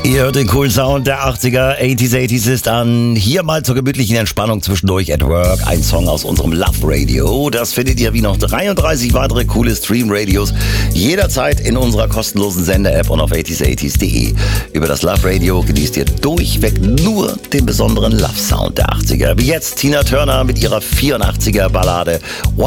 Ihr hört den coolen Sound der 80er, 80s ist an. Hier mal zur gemütlichen Entspannung zwischendurch at work. Ein Song aus unserem Love Radio. Das findet ihr wie noch 33 weitere coole Stream-Radios jederzeit in unserer kostenlosen Sender-App und auf 80s80s.de. Über das Love Radio genießt ihr durchweg nur den besonderen Love-Sound der 80er. Wie jetzt Tina Turner mit ihrer 84er-Ballade